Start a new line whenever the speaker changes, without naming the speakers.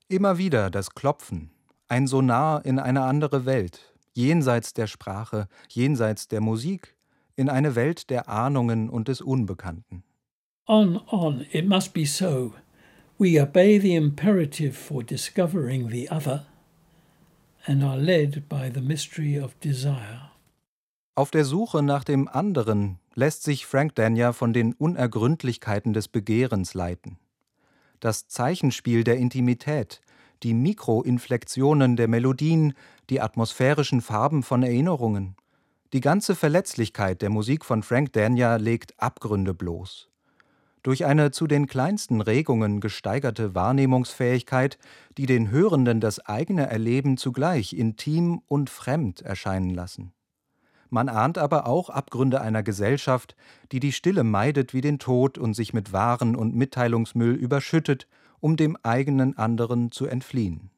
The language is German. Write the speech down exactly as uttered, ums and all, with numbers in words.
Immer wieder das Klopfen, ein Sonar in eine andere Welt, jenseits der Sprache, jenseits der Musik, in eine Welt der Ahnungen und des Unbekannten.
On, on, it must be so. We obey the imperative for discovering the other and are led by the mystery of desire.
Auf der Suche nach dem anderen lässt sich Frank Dania von den Unergründlichkeiten des Begehrens leiten. Das Zeichenspiel der Intimität, die Mikroinflektionen der Melodien, die atmosphärischen Farben von Erinnerungen. Die ganze Verletzlichkeit der Musik von Frank Dania legt Abgründe bloß. Durch eine zu den kleinsten Regungen gesteigerte Wahrnehmungsfähigkeit, die den Hörenden das eigene Erleben zugleich intim und fremd erscheinen lassen. Man ahnt aber auch Abgründe einer Gesellschaft, die die Stille meidet wie den Tod und sich mit Waren und Mitteilungsmüll überschüttet, um dem eigenen anderen zu entfliehen.